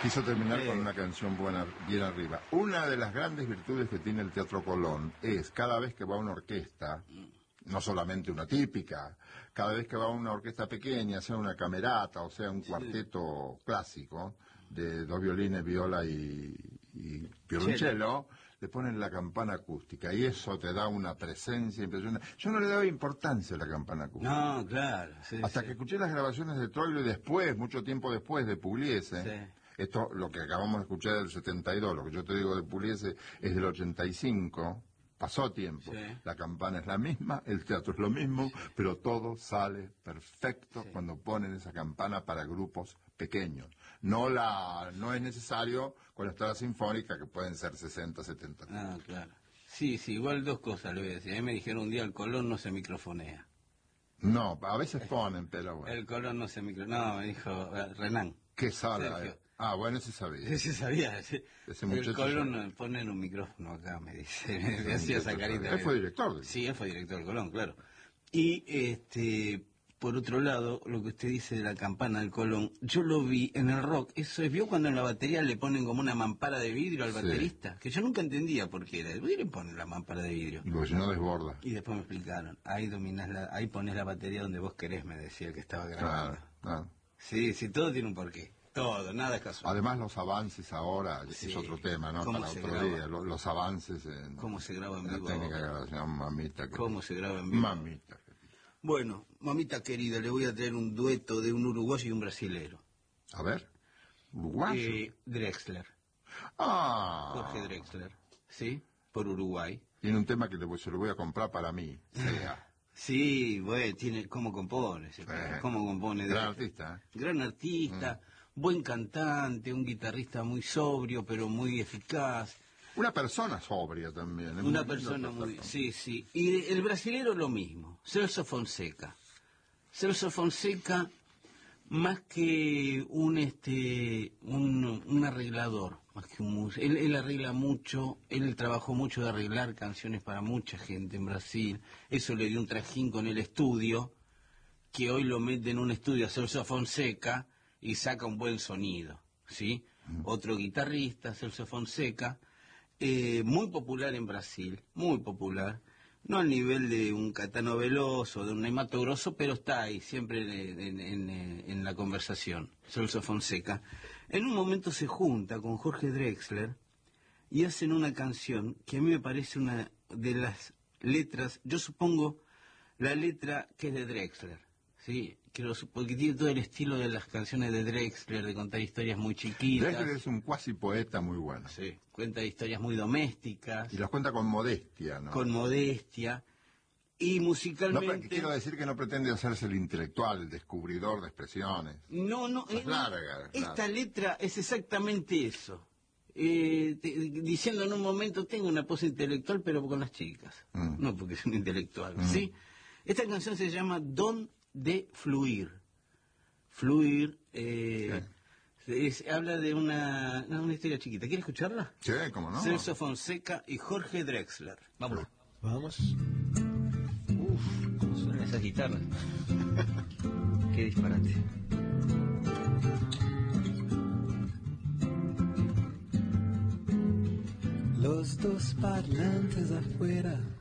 Quiso terminar con una canción buena, bien arriba. Una de las grandes virtudes que tiene el Teatro Colón es, cada vez que va una orquesta, no solamente una típica, cada vez que va una orquesta pequeña, sea una camerata o sea un cuarteto clásico, de 2 violines, viola y violonchelo, le ponen la campana acústica y eso te da una presencia impresionante. Yo no le daba importancia a la campana acústica. No, claro. Sí, hasta que escuché las grabaciones de Troilo y después, mucho tiempo después, de Pugliese. Sí. Esto, lo que acabamos de escuchar del 72, lo que yo te digo de Pugliese es del 85, pasó tiempo. Sí. La campana es la misma, el teatro es lo mismo, pero todo sale perfecto cuando ponen esa campana para grupos pequeños. No es necesario con la escala sinfónica, que pueden ser 60, 70. Ah, claro. Sí, igual dos cosas le voy a decir. A mí me dijeron un día, el Colón no se microfonea. No, a veces ponen, pero bueno. El Colón no se microfonea. No, me dijo Renan. ¿Qué sala? Sergio. Bueno, ese sabía. Sí, sabía. Sí. Ese El Colón pone en un micrófono acá, me dice. Me hacía esa carita. Él fue director. Sí, él fue director del Colón, claro. Y por otro lado, lo que usted dice de la campana del Colón, yo lo vi en el rock. Eso es, ¿vio cuando en la batería le ponen como una mampara de vidrio al baterista? Que yo nunca entendía por qué era. ¿Por qué le ponen la mampara de vidrio? Porque si no desborda. Y después me explicaron. Ahí ahí pones la batería donde vos querés, me decía el que estaba grabando. Claro. Sí, todo tiene un porqué. Todo, nada es casual. Además, los avances ahora es otro tema, ¿no? Para otro día. Los avances en... ¿Cómo se graba en vivo? La técnica de grabación, mamita. ¿Cómo se graba en vivo? Mamita. Bueno, mamita querida, le voy a traer un dueto de un uruguayo y un brasilero. A ver. ¿Uruguayo? Drexler. Jorge Drexler, ¿sí? Por Uruguay. Tiene un tema que se lo voy a comprar para mí. Sí, bueno, tiene cómo compone, cómo compone. Gran artista. Gran artista, buen cantante, un guitarrista muy sobrio, pero muy eficaz. Una persona sobria también. Una persona muy... Sí. Y el brasilero lo mismo, Celso Fonseca. Celso Fonseca, más que un arreglador, más que un músico. Él arregla mucho, él trabajó mucho de arreglar canciones para mucha gente en Brasil. Eso le dio un trajín con el estudio, que hoy lo mete en un estudio a Celso Fonseca y saca un buen sonido, ¿sí? Otro guitarrista, Celso Fonseca, muy popular en Brasil, muy popular. No al nivel de un Caetano Veloso, de un Ney Matogrosso, pero está ahí, siempre en la conversación, Celso Fonseca. En un momento se junta con Jorge Drexler y hacen una canción que a mí me parece una de las letras, yo supongo la letra que es de Drexler, ¿sí? Porque tiene todo el estilo de las canciones de Drexler, de contar historias muy chiquitas. Drexler es un cuasi poeta muy bueno. Sí, cuenta historias muy domésticas. Y las cuenta con modestia, ¿no? Con modestia. Y musicalmente... No, quiero decir que no pretende hacerse el intelectual, el descubridor de expresiones. No. Es larga. Esta letra es exactamente eso. Diciendo en un momento, tengo una pose intelectual, pero con las chicas. No porque es un intelectual, ¿sí? Esta canción se llama Don de Fluir. Fluir, habla de una historia chiquita. ¿Quiere escucharla? Sí, cómo no. Celso Fonseca y Jorge Drexler. Vamos. ¿Cómo suenan esas guitarras? Qué disparate. Los dos parlantes afuera